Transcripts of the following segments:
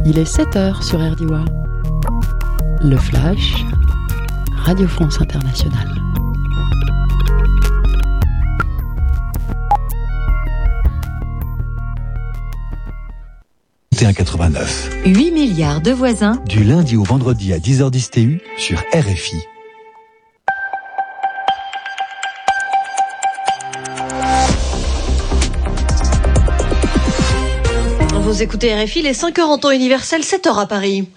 Il est 7h sur RDIWA. Le Flash, Radio France Internationale. – 89. 8 milliards de voisins. Du lundi au vendredi à 10h10 TU sur RFI. Vous écoutez RFI, les 5h en temps universel, 7h à Paris.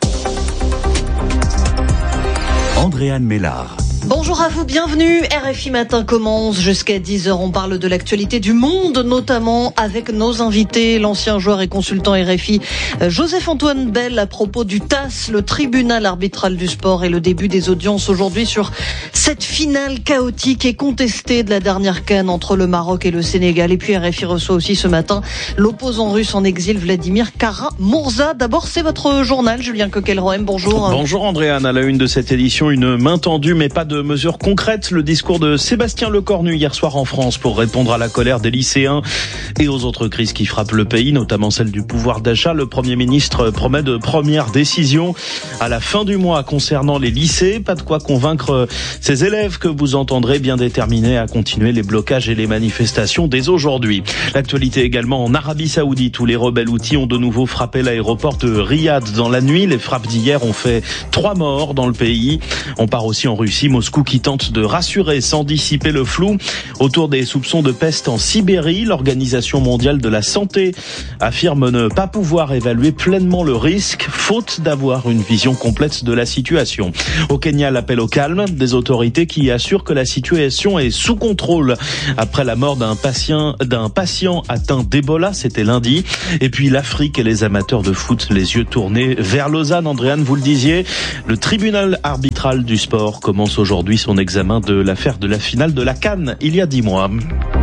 Andréane Mélard. Bonjour à vous, bienvenue. RFI Matin commence jusqu'à 10h. On parle de l'actualité du monde, notamment avec nos invités, l'ancien joueur et consultant RFI Joseph-Antoine Bell à propos du TAS, le tribunal arbitral du sport, et le début des audiences aujourd'hui sur cette finale chaotique et contestée de la dernière CAN entre le Maroc et le Sénégal. Et puis RFI reçoit aussi ce matin l'opposant russe en exil Vladimir Kara-Murza. D'abord, c'est votre journal, Julien Coquelroem. Bonjour. Bonjour Andréane, à la une de cette édition, une main tendue mais pas de mesures concrètes. Le discours de Sébastien Lecornu hier soir en France pour répondre à la colère des lycéens et aux autres crises qui frappent le pays, notamment celle du pouvoir d'achat. Le Premier ministre promet de premières décisions à la fin du mois concernant les lycées. Pas de quoi convaincre ces élèves que vous entendrez bien déterminés à continuer les blocages et les manifestations dès aujourd'hui. L'actualité également en Arabie Saoudite où les rebelles houthis ont de nouveau frappé l'aéroport de Riyad dans la nuit. Les frappes d'hier ont fait 3 morts dans le pays. On part aussi en Russie, Moscou qui tente de rassurer sans dissiper le flou autour des soupçons de peste en Sibérie. L'Organisation mondiale de la santé affirme ne pas pouvoir évaluer pleinement le risque, faute d'avoir une vision complète de la situation. Au Kenya, l'appel au calme des autorités qui assurent que la situation est sous contrôle après la mort d'un patient atteint d'Ebola, c'était lundi. Et puis l'Afrique et les amateurs de foot, les yeux tournés vers Lausanne. Andréane, vous le disiez, le tribunal arbitral du sport commence aujourd'hui son examen de l'affaire de la finale de la CAN il y a 10 mois.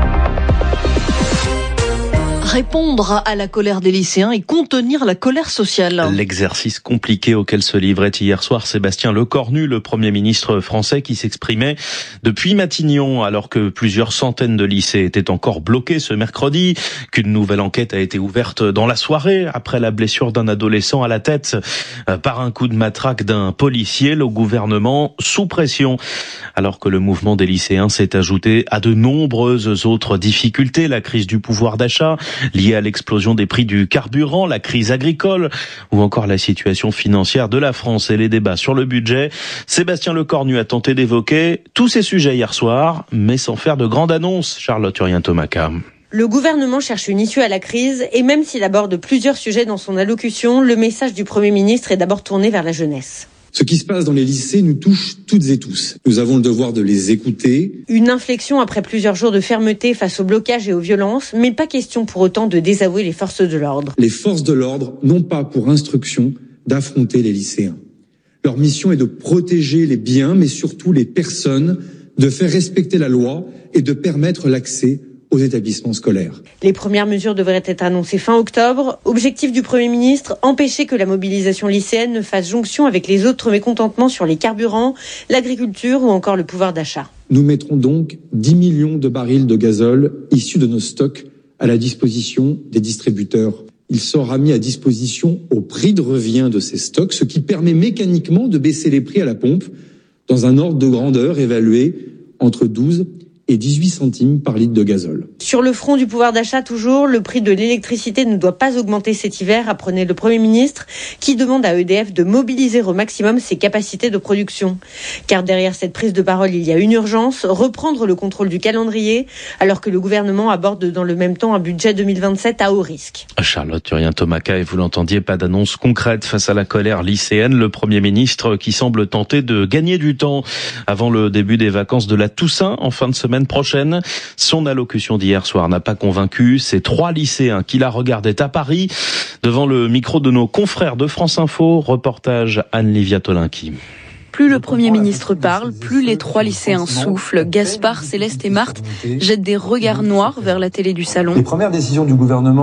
Répondre à la colère des lycéens et contenir la colère sociale. L'exercice compliqué auquel se livrait hier soir Sébastien Lecornu, le Premier ministre français qui s'exprimait depuis Matignon alors que plusieurs centaines de lycées étaient encore bloqués ce mercredi, qu'une nouvelle enquête a été ouverte dans la soirée après la blessure d'un adolescent à la tête par un coup de matraque d'un policier. Le gouvernement sous pression alors que le mouvement des lycéens s'est ajouté à de nombreuses autres difficultés, la crise du pouvoir d'achat liée à l'explosion des prix du carburant, la crise agricole ou encore la situation financière de la France et les débats sur le budget. Sébastien Lecornu a tenté d'évoquer tous ces sujets hier soir, mais sans faire de grandes annonces. Charlotte Urien-Tomaca. Le gouvernement cherche une issue à la crise et même s'il aborde plusieurs sujets dans son allocution, le message du Premier ministre est d'abord tourné vers la jeunesse. Ce qui se passe dans les lycées nous touche toutes et tous. Nous avons le devoir de les écouter. Une inflexion après plusieurs jours de fermeté face aux blocages et aux violences, mais pas question pour autant de désavouer les forces de l'ordre. Les forces de l'ordre n'ont pas pour instruction d'affronter les lycéens. Leur mission est de protéger les biens, mais surtout les personnes, de faire respecter la loi et de permettre l'accès aux établissements scolaires. Les premières mesures devraient être annoncées fin octobre. Objectif du Premier ministre, empêcher que la mobilisation lycéenne ne fasse jonction avec les autres mécontentements sur les carburants, l'agriculture ou encore le pouvoir d'achat. Nous mettrons donc 10 millions de barils de gazole issus de nos stocks à la disposition des distributeurs. Il sera mis à disposition au prix de revient de ces stocks, ce qui permet mécaniquement de baisser les prix à la pompe dans un ordre de grandeur évalué entre 12 et 18 centimes par litre de gazole. Sur le front du pouvoir d'achat toujours, le prix de l'électricité ne doit pas augmenter cet hiver, apprenait le Premier ministre, qui demande à EDF de mobiliser au maximum ses capacités de production. Car derrière cette prise de parole, il y a une urgence, reprendre le contrôle du calendrier, alors que le gouvernement aborde dans le même temps un budget 2027 à haut risque. Charlotte Urien-Tomaca, et vous l'entendiez, pas d'annonce concrète face à la colère lycéenne. Le Premier ministre qui semble tenter de gagner du temps avant le début des vacances de la Toussaint en fin de semaine prochaine. Son allocution d'hier soir n'a pas convaincu ces 3 lycéens qui la regardaient à Paris devant le micro de nos confrères de France Info. Reportage Anne-Livia Tolinki. Plus le Premier ministre parle, plus les 3 lycéens soufflent. Gaspard, Céleste et Marthe jettent des regards noirs vers la télé du salon. Les premières décisions du gouvernement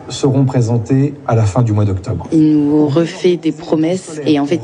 seront présentées à la fin du mois d'octobre. Il nous refait des promesses et en fait,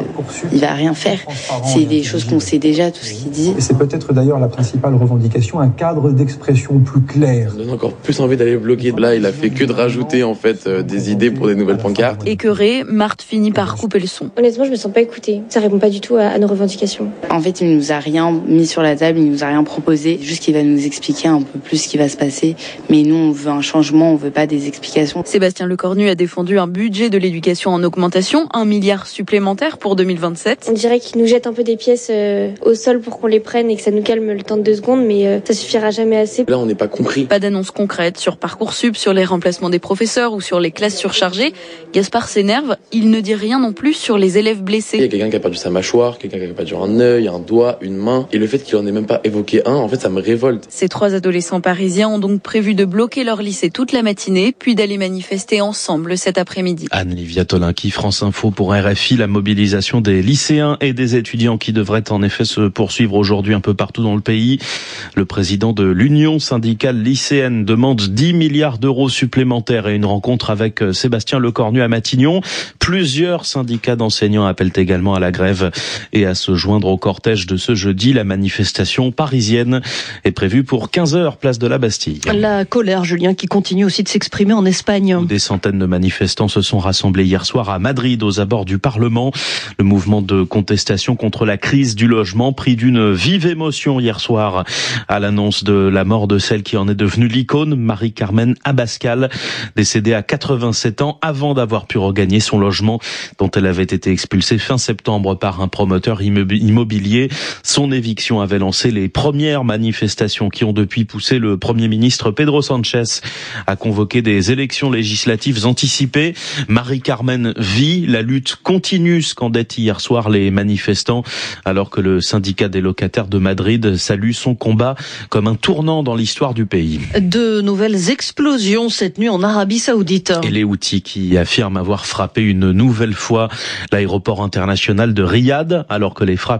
il va rien faire. C'est des choses qu'on sait déjà, tout ce qu'il dit. Et c'est peut-être d'ailleurs la principale revendication, un cadre d'expression plus clair. Ça donne encore plus envie d'aller bloquer. Là, il a fait que de rajouter en fait des idées pour des nouvelles pancartes. Écœurée, Marthe finit par couper le son. Honnêtement, je me sens pas écoutée. Ça répond pas du tout à nos revendications. En fait, il nous a rien mis sur la table, il nous a rien proposé. Juste qu'il va nous expliquer un peu plus ce qui va se passer. Mais nous, on veut un changement, on veut pas des explications. Sébastien Lecornu a défendu un budget de l'éducation en augmentation, 1 milliard supplémentaire pour 2027. On dirait qu'il nous jette un peu des pièces au sol pour qu'on les prenne et que ça nous calme le temps de 2 secondes, mais ça suffira jamais assez. Là, on n'est pas compris. Pas d'annonce concrète sur Parcoursup, sur les remplacements des professeurs ou sur les classes surchargées. Gaspard s'énerve, il ne dit rien non plus sur les élèves blessés. Il y a quelqu'un qui a perdu sa mâchoire, quelqu'un qui a perdu un œil, un doigt, une main. Et le fait qu'il en ait même pas évoqué un, en fait, ça me révolte. Ces 3 adolescents parisiens ont donc prévu de bloquer leur lycée toute la matinée, puis d'aller manifester ensemble cet après-midi. Anne-Livia Tolinki, France Info pour RFI. La mobilisation des lycéens et des étudiants qui devrait en effet se poursuivre aujourd'hui un peu partout dans le pays. Le président de l'Union syndicale lycéenne demande 10 milliards d'euros supplémentaires et une rencontre avec Sébastien Lecornu à Matignon. Plusieurs syndicats d'enseignants appellent également à la grève et à se joindre au cortège de ce jeudi. La manifestation parisienne est prévue pour 15h, place de la Bastille. La colère, Julien, qui continue aussi de s'exprimer en Espagne. Des centaines de manifestants se sont rassemblés hier soir à Madrid, aux abords du Parlement. Le mouvement de contestation contre la crise du logement pris d'une vive émotion hier soir à l'annonce de la mort de celle qui en est devenue l'icône, Marie-Carmen Abascal, décédée à 87 ans avant d'avoir pu regagner son logement dont elle avait été expulsée fin septembre par un promoteur immobilier. Son éviction avait lancé les premières manifestations qui ont depuis poussé le Premier ministre Pedro Sánchez à convoquer des élections législatives anticipées. Marie-Carmen vit, la lutte continue, scandaient hier soir les manifestants, alors que le syndicat des locataires de Madrid salue son combat comme un tournant dans l'histoire du pays. De nouvelles explosions cette nuit en Arabie Saoudite. Et les Houthis qui affirment avoir frappé une nouvelle fois l'aéroport international de Riyad, alors que les frappes